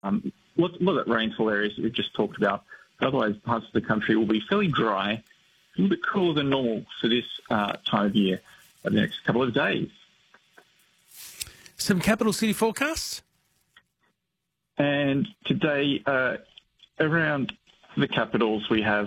that rainfall areas that we've just talked about. Otherwise, parts of the country will be fairly dry, a little bit cooler than normal for this time of year over the next couple of days. Some capital city forecasts? And today, around the capitals, we have,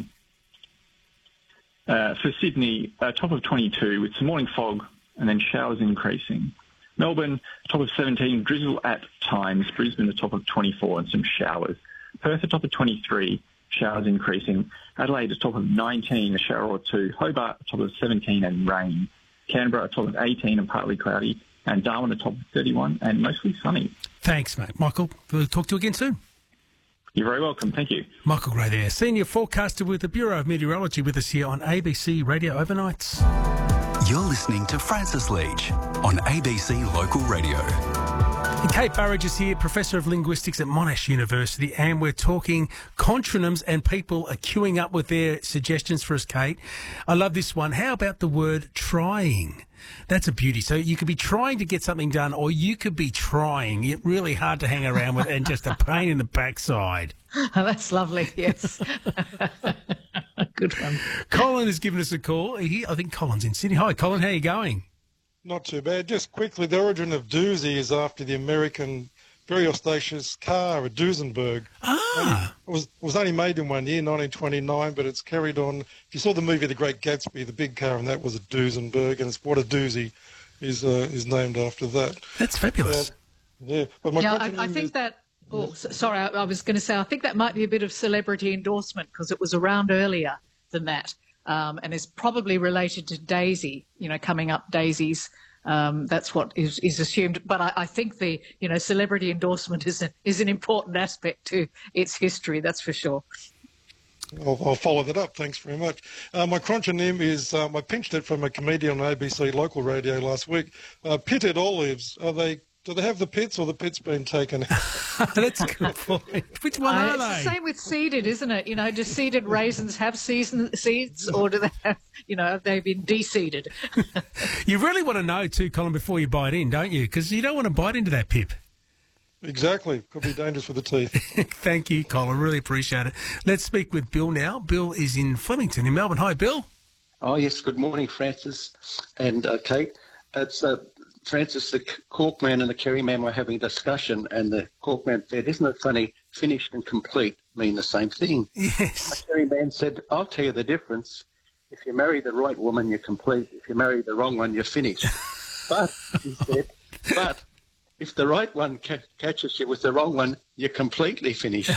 for Sydney, a top of 22 with some morning fog and then showers increasing. Melbourne, top of 17, drizzle at times. Brisbane, a top of 24 and some showers. Perth, a top of 23, showers increasing. Adelaide, a top of 19, a shower or two. Hobart, a top of 17 and rain. Canberra, a top of 18 and partly cloudy. And Darwin, a top of 31 and mostly sunny. Thanks, mate. Michael, we'll talk to you again soon. You're very welcome. Thank you. Michael Gray there, senior forecaster with the Bureau of Meteorology, with us here on ABC Radio Overnights. You're listening to Francis Leach on ABC Local Radio. And Kate Burridge is here, Professor of Linguistics at Monash University, and we're talking contronyms, and people are queuing up with their suggestions for us, Kate. I love this one. How about the word trying? That's a beauty. So you could be trying to get something done, or you could be trying. It's really hard to hang around with and just a pain in the backside. Oh, that's lovely, yes. Good one. Colin has given us a call. I think Colin's in Sydney. Hi, Colin. How are you going? Not too bad. Just quickly, the origin of doozy is after the American very audacious car, a Duesenberg. It was only made in 1 year, 1929, but it's carried on. If you saw the movie The Great Gatsby, the big car, and that was a Duesenberg, and it's what a doozy is named after that. That's fabulous. But I think that... Oh, sorry, I was going to say, I think that might be a bit of celebrity endorsement because it was around earlier than that, and is probably related to Daisy, coming up daisies. That's what is assumed. But I think the, celebrity endorsement is an important aspect to its history, that's for sure. I'll follow that up. Thanks very much. My contronym is, I pinched it from a comedian on ABC Local Radio last week. Pitted olives, do they have the pits, or the pits been taken out? That's a good point. Which one are they? It's the same with seeded, isn't it? Do seeded raisins have seeds, or do they have, have they been de-seeded? You really want to know too, Colin, before you bite in, don't you? Because you don't want to bite into that pip. Exactly. Could be dangerous for the teeth. Thank you, Colin. Really appreciate it. Let's speak with Bill now. Bill is in Flemington in Melbourne. Hi, Bill. Oh, yes. Good morning, Francis and Kate. It's... Francis, the Cork man and the Kerry man were having a discussion, and the Cork man said, "Isn't it funny, finished and complete mean the same thing?" Yes. The Kerry man said, "I'll tell you the difference. If you marry the right woman, you're complete. If you marry the wrong one, you're finished." But, he said, if the right one catches you with the wrong one, you're completely finished.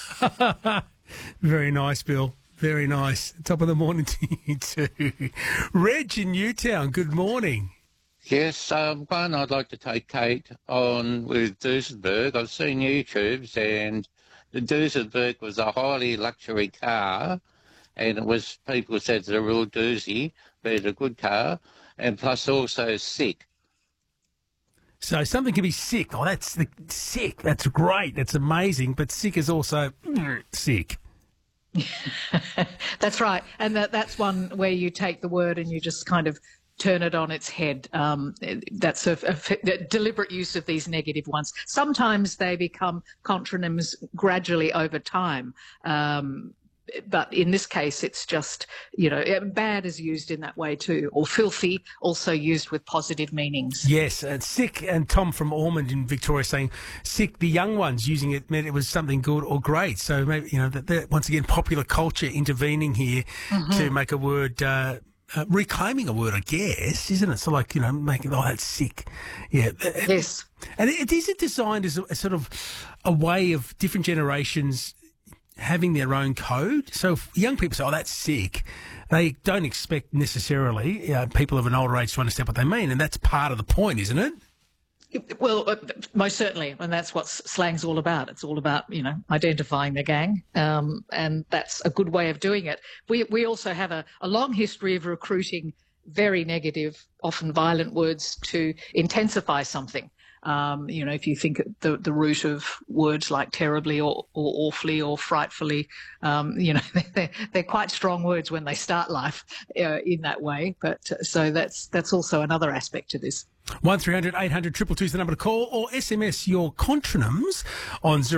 Very nice, Bill. Very nice. Top of the morning to you too. Reg in Newtown, good morning. Yes, one I'd like to take Kate on with Duesenberg. I've seen YouTubes, and the Duesenberg was a highly luxury car, and people said it's a real doozy, but it's a good car, and plus also sick. So something can be sick. Oh, that's sick. That's great. That's amazing. But sick is also sick. That's right. And that's one where you take the word and you just kind of turn it on its head. That's a deliberate use of these negative ones. Sometimes they become contronyms gradually over time. But in this case, it's just, bad is used in that way too, or filthy, also used with positive meanings. Yes, and sick, and Tom from Ormond in Victoria saying sick, the young ones using it meant it was something good or great. So maybe, that once again, popular culture intervening here to make a word, reclaiming a word, I guess, isn't it? So like, making, that's sick. Yeah. Yes. And is it designed as a sort of a way of different generations having their own code? So if young people say, that's sick, they don't expect necessarily people of an older age to understand what they mean, and that's part of the point, isn't it? Well, most certainly, and that's what slang's all about. It's all about, identifying the gang, and that's a good way of doing it. We also have a long history of recruiting very negative, often violent words to intensify something. If you think the root of words like terribly or awfully or frightfully, they're quite strong words when they start life in that way. But so that's also another aspect to this. 1300 800 222 is the number to call, or SMS your contronyms on